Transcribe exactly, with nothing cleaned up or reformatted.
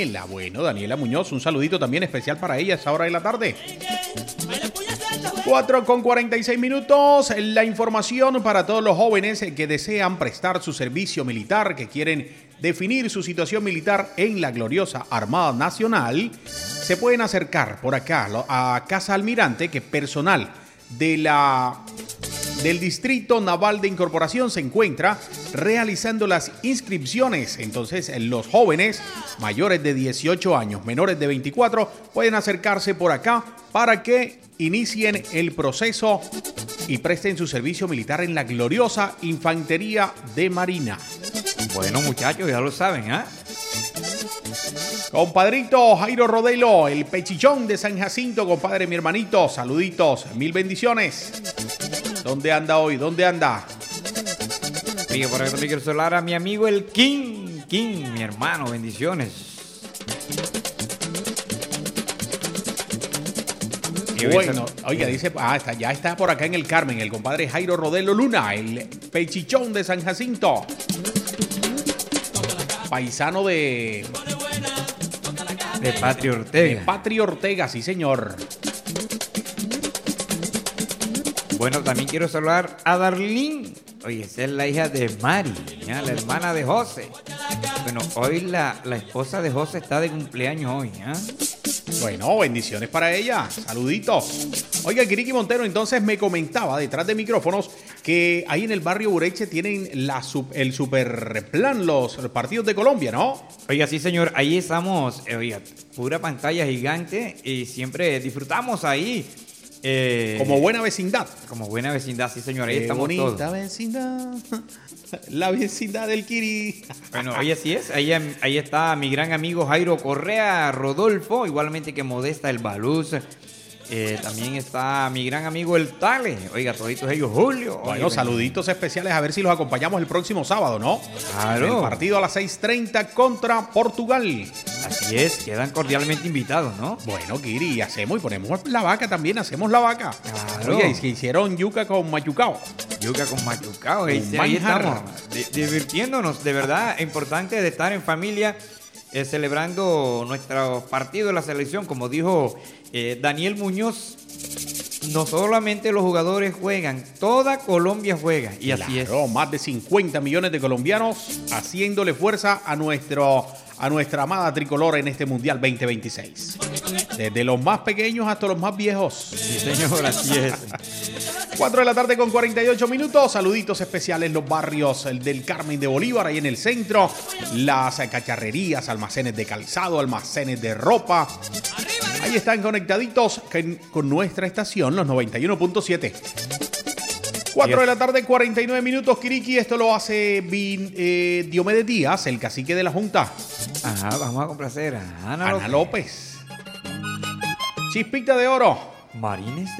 Daniela. Bueno, Daniela Muñoz, un saludito también especial para ella a esa hora de la tarde. cuatro con cuarenta y seis minutos. La información para todos los jóvenes que desean prestar su servicio militar, que quieren definir su situación militar en la gloriosa Armada Nacional, se pueden acercar por acá a Casa Almirante, que personal de la, del Distrito Naval de Incorporación se encuentra realizando las inscripciones. Entonces, los jóvenes mayores de dieciocho años, menores de veinticuatro, pueden acercarse por acá para que inicien el proceso y presten su servicio militar en la gloriosa Infantería de Marina. Bueno, muchachos, ya lo saben, ¿ah? ¿eh? Compadrito Jairo Rodelo, el pechichón de San Jacinto, compadre, mi hermanito, saluditos, mil bendiciones. ¿Dónde anda hoy? ¿Dónde anda? Oye, por ejemplo, quiero saludar a mi amigo el King, King, mi hermano, bendiciones. Bueno, oiga, dice, ah, está, ya está por acá en el Carmen, el compadre Jairo Rodelo Luna, el pechichón de San Jacinto. Paisano de... De Patria Ortega. De Patria Ortega, sí señor. Bueno, también quiero saludar a Darlene. Oye, esa es la hija de Mari, ¿ya? La hermana de José. Bueno, hoy la, la esposa de José está de cumpleaños hoy, ¿ya? Bueno, bendiciones para ella. Saluditos. Oiga, Kiriki Montero entonces me comentaba detrás de micrófonos que ahí en el barrio Bureche tienen la, el super plan, los partidos de Colombia, ¿no? Oiga, sí, señor. Ahí estamos, eh, oiga, pura pantalla gigante y siempre disfrutamos ahí. Eh, como buena vecindad. Como buena vecindad, sí, señor. Ahí Qué estamos bonita todos. Bonita vecindad. La vecindad del Kiri. Bueno, oye, así es. Ahí, ahí está mi gran amigo Jairo Correa Rodolfo, igualmente que Modesta el Baluz. Eh, también está mi gran amigo el Tale. Oiga, toditos ellos, Julio. Bueno, oye, saluditos ven. especiales. A ver si los acompañamos el próximo sábado, ¿no? Claro. El partido a las seis treinta contra Portugal. Así es, quedan cordialmente invitados, ¿no? Bueno, Kiri, hacemos y ponemos la vaca también. Hacemos la vaca. Claro. Oye, que hicieron yuca con machucao. Yuca con machucao. Ahí, ahí estamos, divirtiéndonos. De verdad, importante de estar en familia. Eh, celebrando nuestro partido de la selección, como dijo eh, Daniel Muñoz, no solamente los jugadores juegan, toda Colombia juega, y claro, así es. Más de cincuenta millones de colombianos haciéndole fuerza a nuestro a nuestra amada tricolor en este Mundial veinte veintiséis. Desde los más pequeños hasta los más viejos. Sí, señor, así es. cuatro de la tarde con cuarenta y ocho minutos. Saluditos especiales los barrios del Carmen de Bolívar, ahí en el centro. Las cacharrerías, almacenes de calzado, almacenes de ropa. Ahí están conectaditos con nuestra estación, los noventa y uno punto siete. cuatro de la tarde, cuarenta y nueve minutos, Kiriki. Esto lo hace Bin, eh, Diomedes Díaz, el cacique de la Junta. Ajá, vamos a complacer a Ana, Ana López. López. Chispita de oro. Marines de